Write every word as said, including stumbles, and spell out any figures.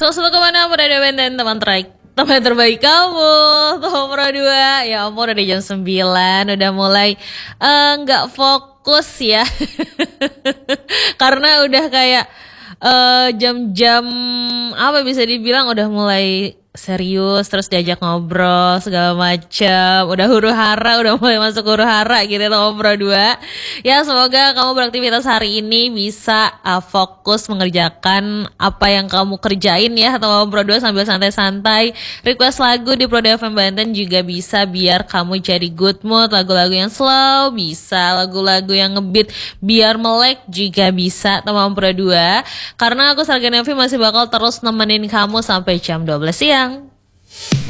Selalu kemana berada dan teman terbaik teman terbaik kamu Tom Pro dua. Ya ampun udah jam sembilan, udah mulai nggak uh, fokus ya. Karena udah kayak uh, jam-jam apa bisa dibilang udah mulai serius, terus diajak ngobrol segala macam, udah huru hara, udah mulai masuk huru hara gitu Tom Pro dua. Ya semoga kamu beraktivitas hari ini bisa uh, fokus mengerjakan apa yang kamu kerjain ya Tom Pro dua sambil santai-santai. Request lagu di Proda F M Banten juga bisa biar kamu jadi good mood, lagu-lagu yang slow bisa, lagu-lagu yang ngebeat biar melek juga bisa Tom Pro dua. Karena aku Sargana F M masih bakal terus nemenin kamu sampai jam dua belas siang.